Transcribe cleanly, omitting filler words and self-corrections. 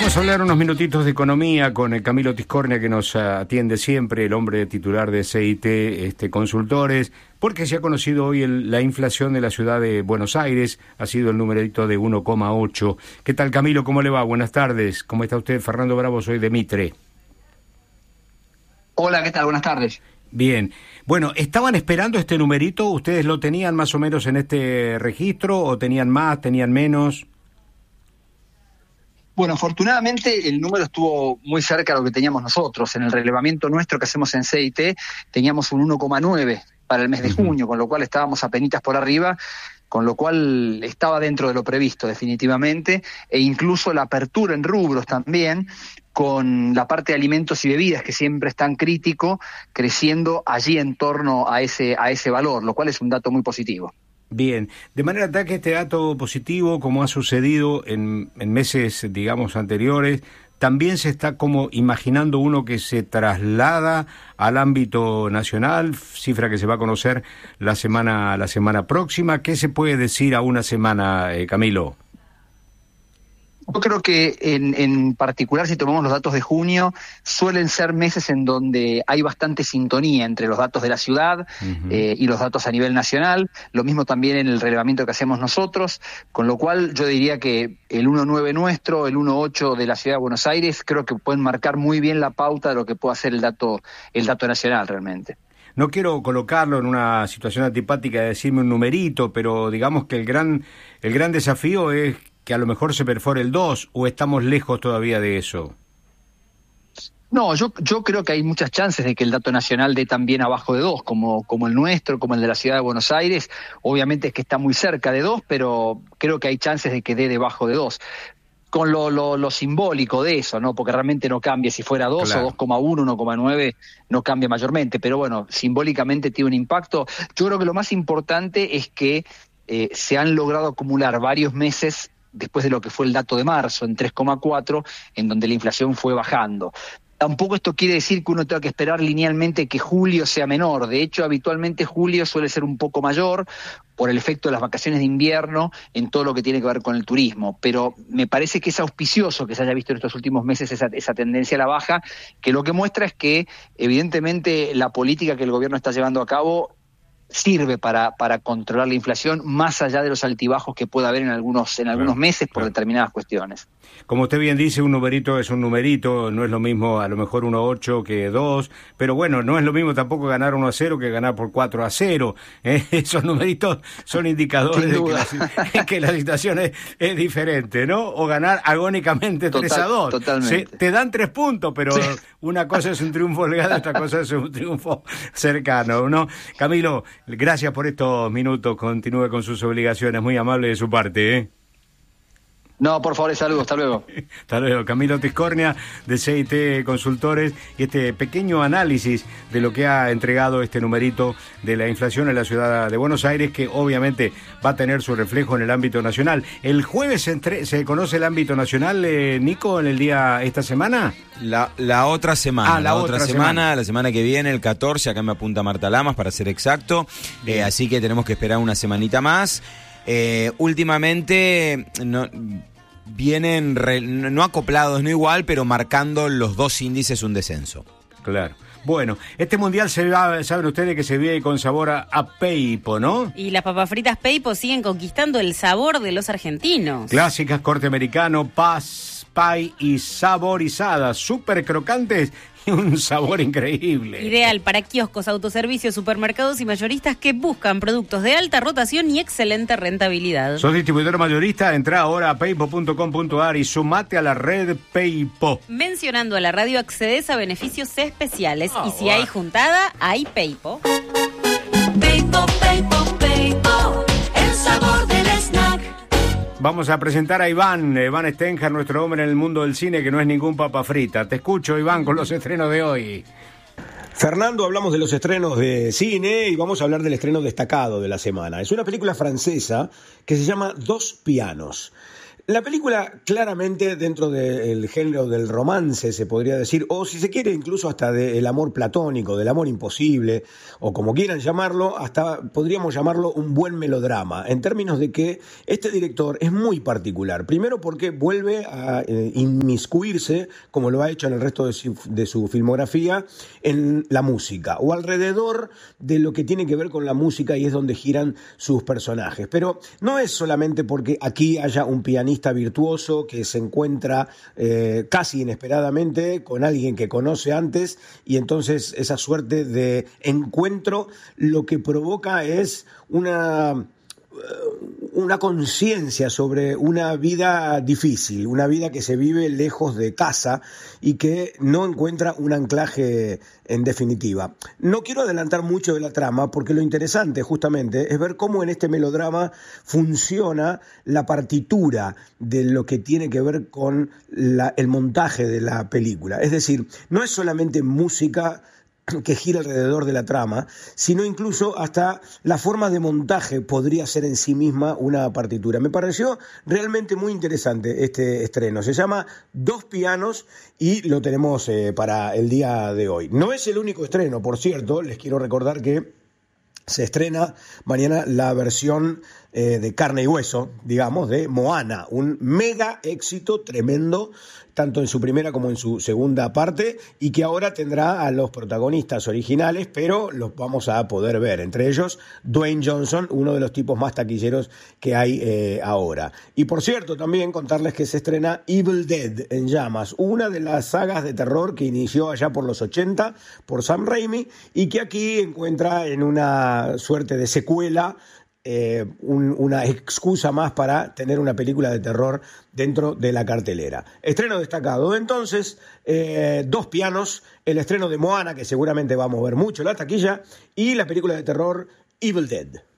Vamos a hablar unos minutitos de economía con el Camilo Tiscornia, que nos atiende siempre, el hombre titular de CIT Consultores, porque se ha conocido hoy la inflación de la ciudad de Buenos Aires, ha sido el numerito de 1,8. ¿Qué tal, Camilo? ¿Cómo le va? Buenas tardes. ¿Cómo está usted? Fernando Bravo, soy de Mitre. Hola, ¿qué tal? Buenas tardes. Bien. Bueno, ¿estaban esperando este numerito? ¿Ustedes lo tenían más o menos en este registro o tenían más, tenían menos? Bueno, afortunadamente el número estuvo muy cerca de lo que teníamos nosotros. En el relevamiento nuestro que hacemos en CIT teníamos un 1,9 para el mes de junio, con lo cual estábamos apenitas por arriba, con lo cual estaba dentro de lo previsto definitivamente, e incluso la apertura en rubros también, con la parte de alimentos y bebidas, que siempre es tan crítico, creciendo allí en torno a ese valor, lo cual es un dato muy positivo. Bien, de manera tal que este dato positivo, como ha sucedido en meses, digamos, anteriores, también se está como imaginando uno que se traslada al ámbito nacional, cifra que se va a conocer la semana próxima. ¿Qué se puede decir a una semana, Camilo? Yo creo que en particular, si tomamos los datos de junio, suelen ser meses en donde hay bastante sintonía entre los datos de la ciudad y los datos a nivel nacional, lo mismo también en el relevamiento que hacemos nosotros, con lo cual yo diría que el 1,9 nuestro, el 1,8 de la ciudad de Buenos Aires, creo que pueden marcar muy bien la pauta de lo que pueda ser el dato nacional realmente. No quiero colocarlo en una situación antipática de decirme un numerito, pero digamos que el gran desafío es que a lo mejor se perfore el 2, o estamos lejos todavía de eso. No, yo creo que hay muchas chances de que el dato nacional dé también abajo de 2, como el nuestro, como el de la ciudad de Buenos Aires. Obviamente es que está muy cerca de 2, pero creo que hay chances de que dé debajo de 2. Con lo simbólico de eso, ¿no? Porque realmente no cambia si fuera 2 claro, o 2,1, 1,9, no cambia mayormente. Pero bueno, simbólicamente tiene un impacto. Yo creo que lo más importante es que se han logrado acumular varios meses después de lo que fue el dato de marzo, en 3,4, en donde la inflación fue bajando. Tampoco esto quiere decir que uno tenga que esperar linealmente que julio sea menor. De hecho, habitualmente julio suele ser un poco mayor por el efecto de las vacaciones de invierno en todo lo que tiene que ver con el turismo. Pero me parece que es auspicioso que se haya visto en estos últimos meses esa tendencia a la baja, que lo que muestra es que, evidentemente, la política que el gobierno está llevando a cabo sirve para controlar la inflación, más allá de los altibajos que pueda haber en algunos meses por determinadas cuestiones. Como usted bien dice, un numerito es un numerito, no es lo mismo a lo mejor 1,8 que 2, pero bueno, no es lo mismo tampoco ganar 1-0 que ganar por 4-0. Esos numeritos son indicadores de que la situación es diferente, ¿no? O ganar agónicamente 3-2. Totalmente. Te dan 3 puntos, pero sí, una cosa es un triunfo holgado, otra cosa es un triunfo cercano, ¿no? Camilo, gracias por estos minutos, continúe con sus obligaciones, muy amable de su parte, ¿eh? No, por favor, saludos, hasta luego. Hasta luego, Camilo Tiscornia de CIT Consultores, y este pequeño análisis de lo que ha entregado este numerito de la inflación en la ciudad de Buenos Aires, que obviamente va a tener su reflejo en el ámbito nacional. ¿El jueves se conoce el ámbito nacional, Nico, en el día esta semana? La otra semana. La otra semana, la semana que viene, el 14, acá me apunta Marta Lamas, para ser exacto. Así que tenemos que esperar una semanita más. Últimamente vienen no acoplados, no igual, pero marcando los dos índices un descenso. Claro. Bueno, este mundial saben ustedes que se vive con sabor a peipo, ¿no? Y las papas fritas peipo siguen conquistando el sabor de los argentinos. Clásicas, corte americano, pie y saborizadas, súper crocantes y un sabor increíble. Ideal para kioscos, autoservicios, supermercados y mayoristas que buscan productos de alta rotación y excelente rentabilidad. ¿Sos distribuidor mayorista? Entrá ahora a peipo.com.ar y sumate a la red Peipo. Mencionando a la radio accedes a beneficios especiales y si hay juntada, hay Peipo. Peipo, Peipo, Peipo, el sabor del snack. Vamos a presentar a Iván Stenjar, nuestro hombre en el mundo del cine, que no es ningún papa frita. Te escucho, Iván, con los estrenos de hoy. Fernando, hablamos de los estrenos de cine y vamos a hablar del estreno destacado de la semana. Es una película francesa que se llama Dos pianos. La película claramente dentro del género del romance se podría decir, o si se quiere incluso hasta del amor platónico, del amor imposible, o como quieran llamarlo, hasta podríamos llamarlo un buen melodrama, en términos de que este director es muy particular. Primero porque vuelve a inmiscuirse, como lo ha hecho en el resto de su filmografía, en la música, o alrededor de lo que tiene que ver con la música, y es donde giran sus personajes. Pero no es solamente porque aquí haya un pianista virtuoso que se encuentra casi inesperadamente con alguien que conoce antes, y entonces esa suerte de encuentro lo que provoca es una conciencia sobre una vida difícil, una vida que se vive lejos de casa y que no encuentra un anclaje en definitiva. No quiero adelantar mucho de la trama porque lo interesante justamente es ver cómo en este melodrama funciona la partitura de lo que tiene que ver con el montaje de la película. Es decir, no es solamente música que gira alrededor de la trama, sino incluso hasta la forma de montaje podría ser en sí misma una partitura. Me pareció realmente muy interesante este estreno. Se llama Dos pianos y lo tenemos para el día de hoy. No es el único estreno, por cierto, les quiero recordar que se estrena mañana la versión de carne y hueso, digamos, de Moana, un mega éxito tremendo, tanto en su primera como en su segunda parte, y que ahora tendrá a los protagonistas originales, pero los vamos a poder ver, entre ellos Dwayne Johnson, uno de los tipos más taquilleros que hay ahora. Y por cierto, también contarles que se estrena Evil Dead en llamas, una de las sagas de terror que inició allá por los 80 por Sam Raimi, y que aquí encuentra en una suerte de secuela una excusa más para tener una película de terror dentro de la cartelera. Estreno destacado entonces, Dos pianos, el estreno de Moana, que seguramente va a mover mucho la taquilla, y la película de terror Evil Dead.